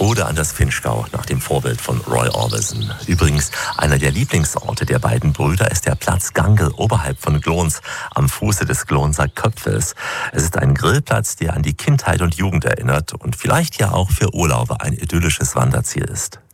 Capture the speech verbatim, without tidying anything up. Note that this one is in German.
Oder an das Vinschgau nach dem Vorbild von Roy Orbison. Übrigens, einer der Lieblingsorte der beiden Brüder ist der Platz Gangel oberhalb von Glons, am Fuße des Glonser Köpfes. Es ist ein Grillplatz, der an die Kindheit und Jugend erinnert und vielleicht ja auch für Urlauber ein idyllisches Wanderziel ist.